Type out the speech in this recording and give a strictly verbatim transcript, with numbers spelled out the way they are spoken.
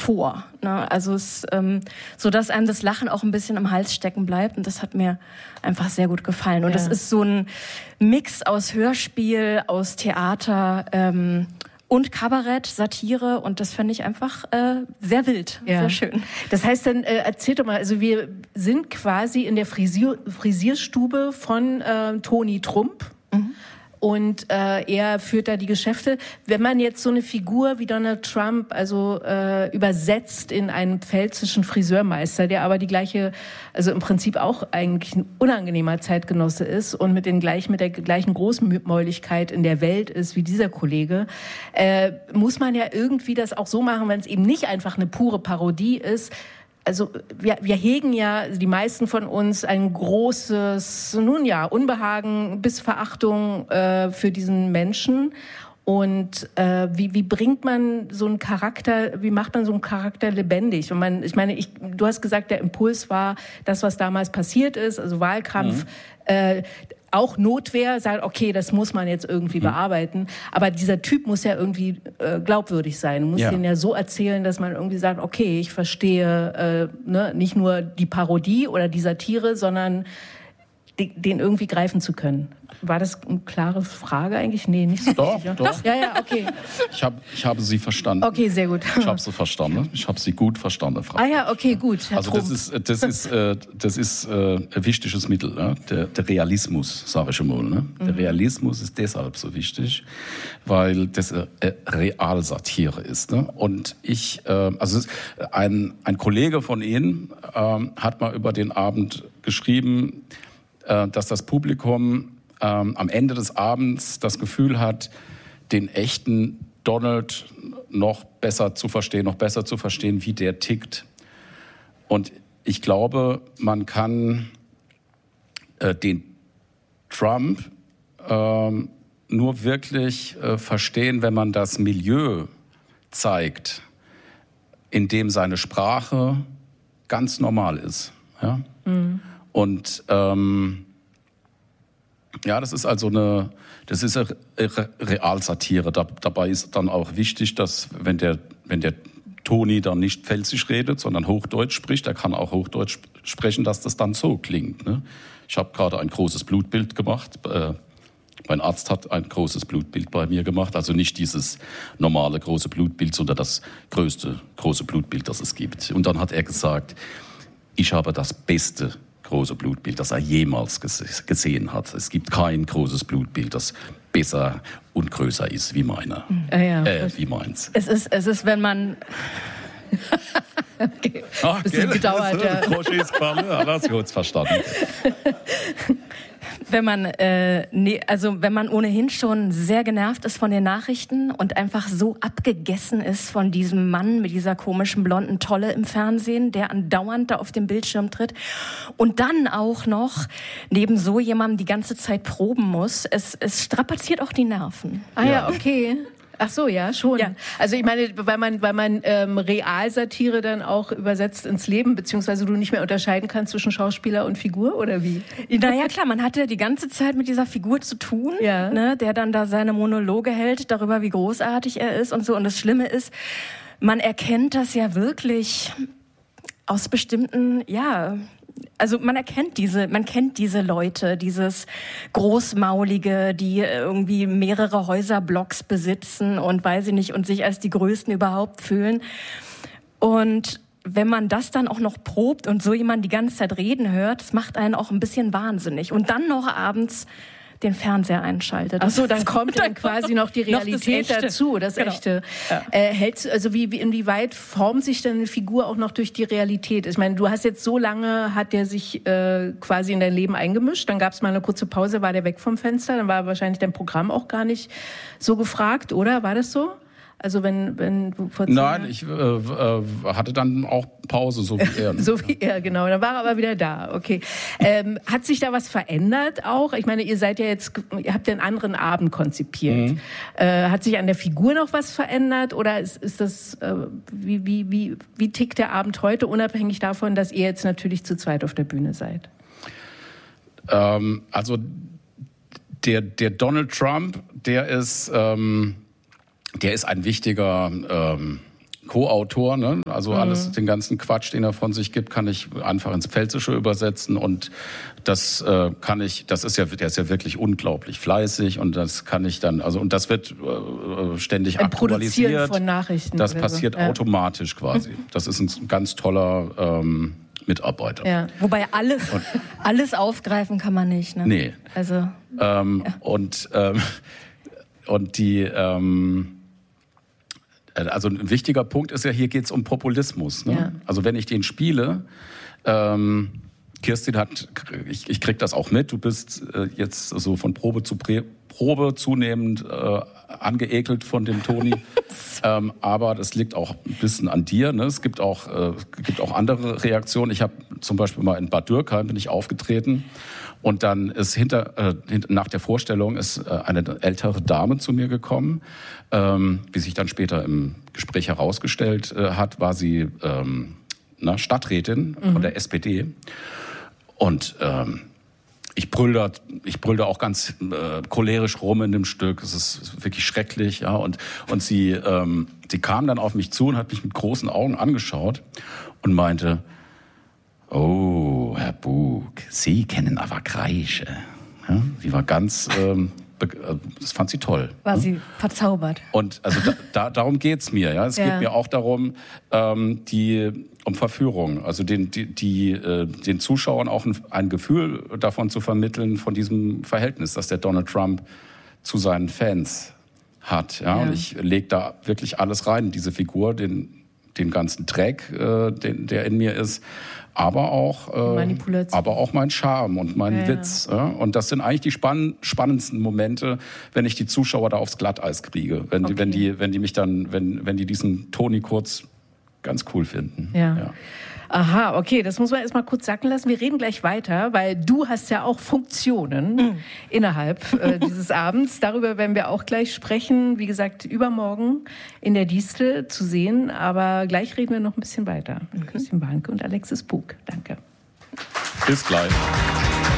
vor. Ne? Also es, ähm, so dass einem das Lachen auch ein bisschen im Hals stecken bleibt. Und das hat mir einfach sehr gut gefallen. Und ja. das ist so ein Mix aus Hörspiel, aus Theater ähm, und Kabarett, Satire. Und das finde ich einfach äh, sehr wild, ja. sehr schön. Das heißt dann, äh, erzähl doch mal, also wir sind quasi in der Frisier- Frisierstube von äh, Toni Trump. Mhm. Und äh, er führt da die Geschäfte. Wenn man jetzt so eine Figur wie Donald Trump also äh, übersetzt in einen pfälzischen Friseurmeister, der aber die gleiche, also im Prinzip auch eigentlich ein unangenehmer Zeitgenosse ist und mit den gleich mit der gleichen Großmäuligkeit in der Welt ist wie dieser Kollege, äh, muss man ja irgendwie das auch so machen, wenn es eben nicht einfach eine pure Parodie ist. Also wir, wir hegen ja, die meisten von uns, ein großes, nun ja, Unbehagen bis Verachtung äh, für diesen Menschen. Und äh, wie, wie bringt man so einen Charakter, wie macht man so einen Charakter lebendig? Und man, ich meine, ich, du hast gesagt, der Impuls war das, was damals passiert ist, also Wahlkampf, mhm. äh, auch Notwehr, sagt, okay, das muss man jetzt irgendwie mhm. bearbeiten. Aber dieser Typ muss ja irgendwie äh, glaubwürdig sein. Man muss ja. den ja so erzählen, dass man irgendwie sagt, okay, ich verstehe äh, ne, nicht nur die Parodie oder die Satire, sondern die, den irgendwie greifen zu können. War das eine klare Frage eigentlich? Nee, nicht so. Doch, richtig, doch. Ja, ja, okay. Ich, hab, ich habe Sie verstanden. Okay, sehr gut. Ich habe Sie verstanden. Ich habe Sie gut verstanden, Frau. Ah ja, okay, gut. Herr also das ist, das ist, äh, das ist äh, ein wichtiges Mittel, ne? der, der Realismus, sage ich schon mal. Ne? Der mhm. Realismus ist deshalb so wichtig, weil das äh, Realsatire ist. Ne? Und ich, äh, also ein, ein Kollege von Ihnen äh, hat mal über den Abend geschrieben, äh, dass das Publikum Ähm, am Ende des Abends das Gefühl hat, den echten Donald noch besser zu verstehen, noch besser zu verstehen, wie der tickt. Und ich glaube, man kann äh, den Trump äh, nur wirklich äh, verstehen, wenn man das Milieu zeigt, in dem seine Sprache ganz normal ist. Ja? Mhm. Und ähm, ja, das ist also eine, das ist eine Realsatire. Da, dabei ist dann auch wichtig, dass wenn der, wenn der Toni dann nicht pfälzisch redet, sondern Hochdeutsch spricht, er kann auch Hochdeutsch sprechen, dass das dann so klingt. Ne? Ich habe gerade ein großes Blutbild gemacht. Äh, mein Arzt hat ein großes Blutbild bei mir gemacht. Also nicht dieses normale große Blutbild, sondern das größte große Blutbild, das es gibt. Und dann hat er gesagt, ich habe das beste große Blutbild, das er jemals gesehen hat. Es gibt kein großes Blutbild, das besser und größer ist wie meiner. Ah, ja. äh, wie meins. Es ist, es ist, wenn man... okay. Ach, bisschen gedauert, ja. Roger ist klar, das kurz verstanden. Wenn man, äh, nee, also wenn man ohnehin schon sehr genervt ist von den Nachrichten und einfach so abgegessen ist von diesem Mann mit dieser komischen blonden Tolle im Fernsehen, der andauernd da auf dem Bildschirm tritt und dann auch noch neben so jemandem die ganze Zeit proben muss, es, es strapaziert auch die Nerven. Ah ja, ja okay. Ach so, ja, schon. Ja. Also ich meine, weil man, weil man ähm, Realsatire dann auch übersetzt ins Leben, beziehungsweise du nicht mehr unterscheiden kannst zwischen Schauspieler und Figur, oder wie? Naja, klar, man hatte die ganze Zeit mit dieser Figur zu tun, ja. ne, der dann da seine Monologe hält darüber, wie großartig er ist und so. Und das Schlimme ist, man erkennt das ja wirklich aus bestimmten, ja... Also man erkennt diese, man kennt diese Leute, dieses Großmaulige, die irgendwie mehrere Häuserblocks besitzen und weiß ich nicht und sich als die Größten überhaupt fühlen. Und wenn man das dann auch noch probt und so jemand die ganze Zeit reden hört, das macht einen auch ein bisschen wahnsinnig. Und dann noch abends den Fernseher einschaltet. Ach so, dann kommt dann quasi noch die Realität das dazu, das genau. Echte. Ja. Äh, hältst, also wie, wie, inwieweit formt sich denn eine Figur auch noch durch die Realität? Ich meine, du hast jetzt so lange, hat der sich äh, quasi in dein Leben eingemischt, dann gab es mal eine kurze Pause, war der weg vom Fenster, dann war wahrscheinlich dein Programm auch gar nicht so gefragt, oder? War das so? Also wenn, wenn du vor zehn Nein, ich äh, äh, hatte dann auch Pause, so wie er. so wie er, genau. Dann war er aber wieder da, okay. Ähm, hat sich da was verändert auch? Ich meine, ihr seid ja jetzt, ihr habt ja einen anderen Abend konzipiert. Mhm. Äh, hat sich an der Figur noch was verändert? Oder ist, ist das, äh, wie, wie, wie, wie tickt der Abend heute, unabhängig davon, dass ihr jetzt natürlich zu zweit auf der Bühne seid? Ähm, also der, der Donald Trump, der ist... Ähm Der ist ein wichtiger ähm, Co-Autor, ne? Also mhm. alles, den ganzen Quatsch, den er von sich gibt, kann ich einfach ins Pfälzische übersetzen und das äh, kann ich, das ist ja, der ist ja wirklich unglaublich fleißig und das kann ich dann, also und das wird äh, ständig ein aktualisiert. Produzieren von Nachrichten. Das passiert so. ja. automatisch quasi. Das ist ein ganz toller ähm, Mitarbeiter. Ja. Wobei alles, und, alles aufgreifen kann man nicht, ne? Nee. Also, ähm, ja. Und, ähm, und die, ähm, also ein wichtiger Punkt ist ja, hier geht es um Populismus. Ne? Ja. Also wenn ich den spiele, ähm, Kirstin hat, ich, ich krieg das auch mit, du bist äh, jetzt so von Probe zu Prä- Probe zunehmend äh, angeekelt von dem Toni. ähm, aber das liegt auch ein bisschen an dir. Ne? Es gibt auch, äh, gibt auch andere Reaktionen. Ich habe zum Beispiel mal in Bad Dürkheim bin ich aufgetreten. Und dann ist hinter, äh, nach der Vorstellung ist äh, eine ältere Dame zu mir gekommen. Ähm, wie sich dann später im Gespräch herausgestellt äh, hat, war sie ähm, na, Stadträtin mhm. von der S P D. Und ähm, ich brüll da, ich brüll da auch ganz äh, cholerisch rum in dem Stück. Es ist wirklich schrecklich. Ja. Und, und sie, ähm, sie kam dann auf mich zu und hat mich mit großen Augen angeschaut und meinte, oh, Herr Bug, Sie kennen aber Kreische. Ja, sie war ganz, ähm, das fand sie toll. War ne? sie verzaubert. Und also da, da, darum geht's mir. Ja, es ja. geht mir auch darum, ähm, die um Verführung, also den, die, die, äh, den Zuschauern auch ein, ein Gefühl davon zu vermitteln von diesem Verhältnis, das der Donald Trump zu seinen Fans hat. Ja, ja. Und ich lege da wirklich alles rein, diese Figur, den den ganzen Dreck, äh, den, der in mir ist, aber auch, äh, aber auch mein Charme und mein ja, Witz. Ja. Und das sind eigentlich die spann- spannendsten Momente, wenn ich die Zuschauer da aufs Glatteis kriege, wenn, okay. die, wenn die, wenn die mich dann, wenn, wenn die diesen Toni Kurz ganz cool finden. Ja. ja. Aha, okay, das muss man erst mal kurz sacken lassen. Wir reden gleich weiter, weil du hast ja auch Funktionen mhm. innerhalb äh, dieses Abends. Darüber werden wir auch gleich sprechen. Wie gesagt, übermorgen in der Distel zu sehen. Aber gleich reden wir noch ein bisschen weiter mit mhm. Kirstin Warnke und Alexis Bug. Danke. Bis gleich.